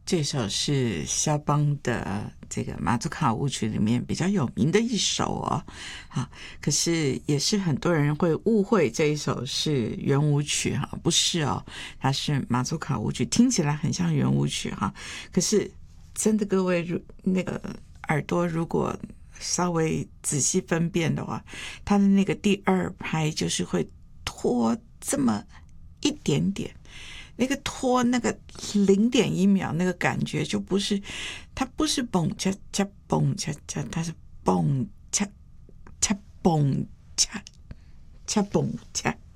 这首是肖邦的这个马祖卡舞曲里面比较有名的一首哦，好，可是也是很多人会误会这一首是圆舞曲哈，不是哦，它是马祖卡舞曲，听起来很像圆舞曲哈，可是真的各位那个耳朵如果稍微仔细分辨的话，它的那个第二拍就是会拖这么一点点。那个拖那个0.1秒那个感觉就不是，它不是蹦恰恰蹦恰恰，它是蹦恰恰蹦恰恰蹦恰。